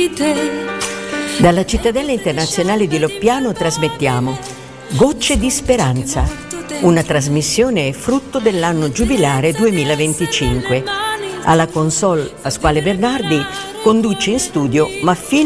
Dalla Cittadella Internazionale di Loppiano trasmettiamo Gocce di Speranza, una trasmissione frutto dell'anno giubilare 2025. Alla console Pasquale Bernardi, conduce in studio Maffino